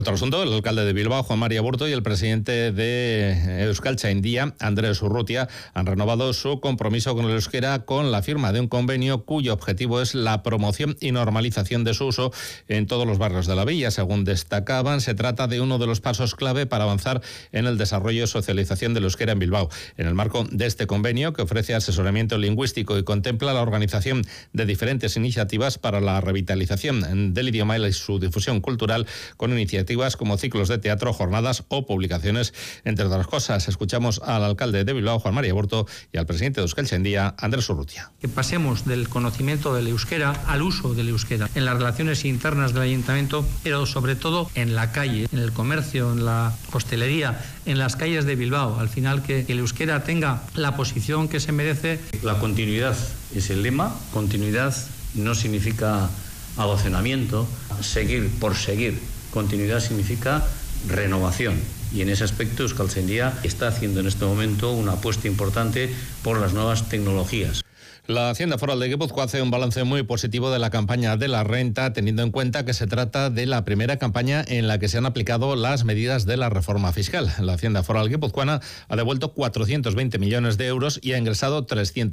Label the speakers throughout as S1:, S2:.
S1: Otro asunto, el alcalde de Bilbao, Juan Mari Aburto, y el presidente de Euskaltzaindia, Andrés Urrutia, han renovado su compromiso con el euskera con la firma de un convenio cuyo objetivo es la promoción y normalización de su uso en todos los barrios de la villa. Según destacaban, se trata de uno de los pasos clave para avanzar en el desarrollo y socialización del euskera en Bilbao. En el marco de este convenio, que ofrece asesoramiento lingüístico y contempla la organización de diferentes iniciativas para la revitalización del idioma y su difusión cultural, con iniciativas como ciclos de teatro, jornadas o publicaciones, entre otras cosas. Escuchamos al alcalde de Bilbao, Juan Mari Aburto, y al presidente de Euskaltzaindia, Andrés Urrutia.
S2: Que pasemos del conocimiento del euskera al uso del euskera en las relaciones internas del ayuntamiento, pero sobre todo en la calle, en el comercio, en la hostelería, en las calles de Bilbao. Al final, que el euskera tenga la posición que se merece.
S3: La continuidad es el lema. Continuidad no significa adocenamiento, seguir por seguir. Continuidad significa renovación, y en ese aspecto Euskaltzaindia está haciendo en este momento una apuesta importante por las nuevas tecnologías.
S1: La Hacienda Foral de Guipúzcoa hace un balance muy positivo de la campaña de la renta, teniendo en cuenta que se trata de la primera campaña en la que se han aplicado las medidas de la reforma fiscal. La Hacienda Foral guipuzcoana ha devuelto 420 millones de euros y ha ingresado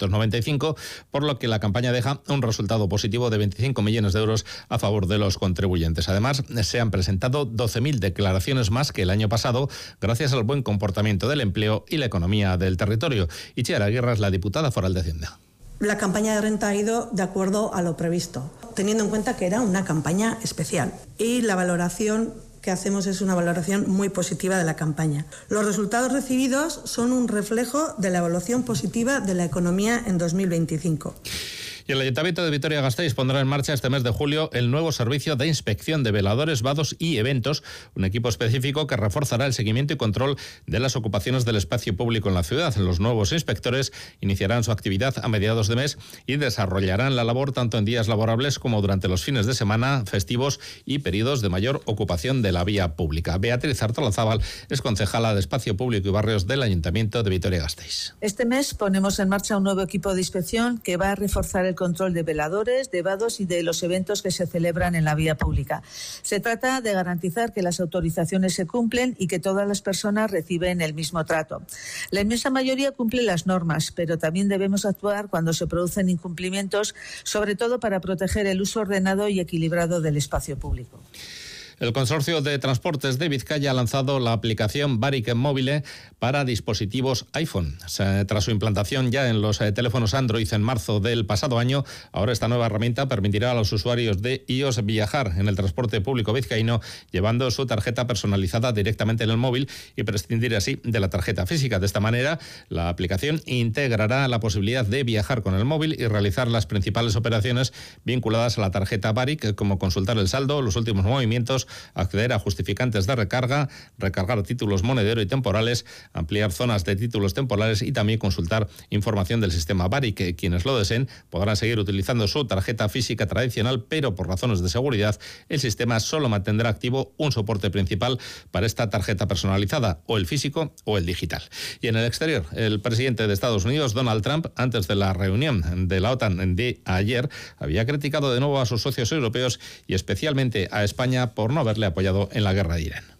S1: 395, por lo que la campaña deja un resultado positivo de 25 millones de euros a favor de los contribuyentes. Además, se han presentado 12.000 declaraciones más que el año pasado, gracias al buen comportamiento del empleo y la economía del territorio. Itziar Aguirre es la diputada foral de Hacienda.
S4: La campaña de renta ha ido de acuerdo a lo previsto, teniendo en cuenta que era una campaña especial. Y la valoración que hacemos es una valoración muy positiva de la campaña. Los resultados recibidos son un reflejo de la evaluación positiva de la economía en 2025.
S1: Y el Ayuntamiento de Vitoria-Gasteiz pondrá en marcha este mes de julio el nuevo servicio de inspección de veladores, vados y eventos, un equipo específico que reforzará el seguimiento y control de las ocupaciones del espacio público en la ciudad. Los nuevos inspectores iniciarán su actividad a mediados de mes y desarrollarán la labor tanto en días laborables como durante los fines de semana, festivos y periodos de mayor ocupación de la vía pública. Beatriz Artolazábal es concejala de Espacio Público y Barrios del Ayuntamiento de Vitoria-Gasteiz.
S5: Este mes ponemos en marcha un nuevo equipo de inspección que va a reforzar el control de veladores, de vados y de los eventos que se celebran en la vía pública. Se trata de garantizar que las autorizaciones se cumplen y que todas las personas reciben el mismo trato. La inmensa mayoría cumple las normas, pero también debemos actuar cuando se producen incumplimientos, sobre todo para proteger el uso ordenado y equilibrado del espacio público.
S1: El Consorcio de Transportes de Vizcaya ha lanzado la aplicación Barik Móvil para dispositivos iPhone. Tras su implantación ya en los teléfonos Android en marzo del pasado año, ahora esta nueva herramienta permitirá a los usuarios de iOS viajar en el transporte público vizcaíno llevando su tarjeta personalizada directamente en el móvil y prescindir así de la tarjeta física. De esta manera, la aplicación integrará la posibilidad de viajar con el móvil y realizar las principales operaciones vinculadas a la tarjeta Barik, como consultar el saldo, los últimos movimientos, acceder a justificantes de recarga, recargar títulos monedero y temporales, ampliar zonas de títulos temporales y también consultar información del sistema Barik. Quienes lo deseen podrán seguir utilizando su tarjeta física tradicional, pero por razones de seguridad el sistema solo mantendrá activo un soporte principal para esta tarjeta personalizada, o el físico o el digital. Y en el exterior, el presidente de Estados Unidos, Donald Trump, antes de la reunión de la OTAN de ayer, había criticado de nuevo a sus socios europeos y especialmente a España por no haberle apoyado en la guerra de Irán.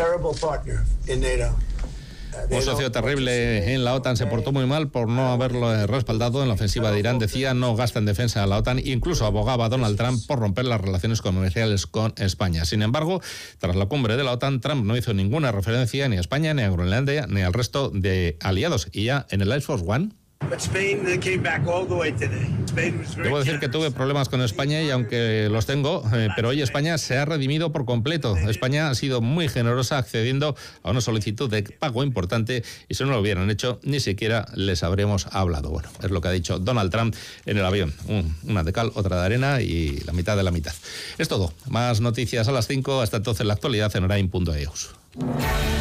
S1: Un socio terrible en la OTAN se portó muy mal por no haberlo respaldado en la ofensiva de Irán. Decía no gasta en defensa de la OTAN. Incluso abogaba a Donald Trump por romper las relaciones comerciales con España. Sin embargo, tras la cumbre de la OTAN, Trump no hizo ninguna referencia ni a España, ni a Groenlandia, ni al resto de aliados. Y ya en el Air Force One, debo decir que tuve problemas con España y aunque los tengo, pero hoy España se ha redimido por completo. España ha sido muy generosa accediendo a una solicitud de pago importante y si no lo hubieran hecho ni siquiera les habríamos hablado. Bueno, es lo que ha dicho Donald Trump en el avión. Una de cal, otra de arena y la mitad de la mitad. Es todo. Más noticias a las 5. Hasta entonces la actualidad en Orain.eus.